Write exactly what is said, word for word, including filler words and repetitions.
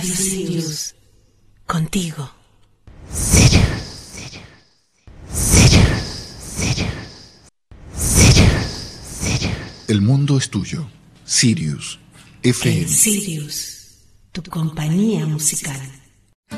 Radio Sirius. Contigo. Sirius, Sirius, Sirius, Sirius, Sirius, Sirius. El mundo es tuyo. Sirius F M. En Sirius, tu compañía musical.